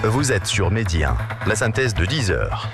Vous êtes sur Midi 1, la synthèse de 10 heures.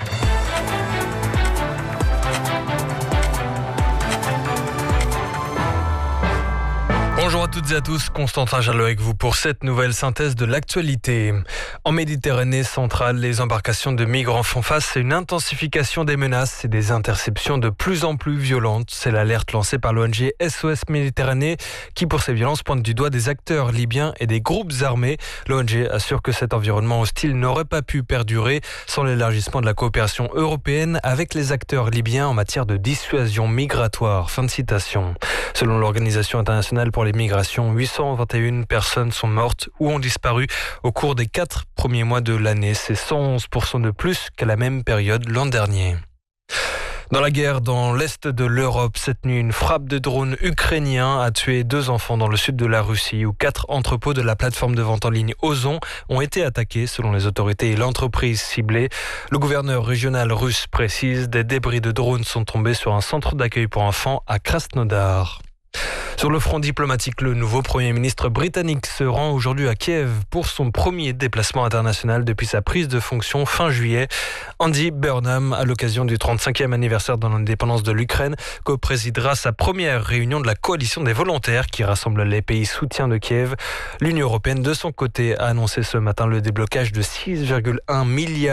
Bonjour à toutes et à tous, Constantin Jalot avec vous pour cette nouvelle synthèse de l'actualité. En Méditerranée centrale, les embarcations de migrants font face à une intensification des menaces et des interceptions de plus en plus violentes. C'est l'alerte lancée par l'ONG SOS Méditerranée qui, pour ces violences, pointe du doigt des acteurs libyens et des groupes armés. L'ONG assure que cet environnement hostile n'aurait pas pu perdurer sans l'élargissement de la coopération européenne avec les acteurs libyens en matière de dissuasion migratoire. Fin de citation. Selon l'Organisation internationale pour les migrations, 821 personnes sont mortes ou ont disparu au cours des 4 premiers mois de l'année. C'est 111% de plus qu'à la même période l'an dernier. Dans la guerre dans l'est de l'Europe, cette nuit, une frappe de drone ukrainien a tué 2 enfants dans le sud de la Russie, où 4 entrepôts de la plateforme de vente en ligne Ozon ont été attaqués, selon les autorités et l'entreprise ciblée. Le gouverneur régional russe précise, des débris de drones sont tombés sur un centre d'accueil pour enfants à Krasnodar. Sur le front diplomatique, le nouveau Premier ministre britannique se rend aujourd'hui à Kiev pour son premier déplacement international depuis sa prise de fonction fin juillet. Andy Burnham, à l'occasion du 35e anniversaire de l'indépendance de l'Ukraine, co-présidera sa première réunion de la coalition des volontaires qui rassemble les pays soutiens de Kiev. L'Union européenne, de son côté, a annoncé ce matin le déblocage de 6,1 milliards